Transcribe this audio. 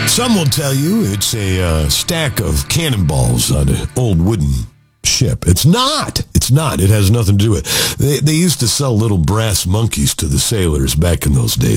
Some will tell you it's a stack of cannonballs on an old wooden ship. It's not. It's not. It has nothing to do with it. They used to sell little brass monkeys to the sailors back in those days.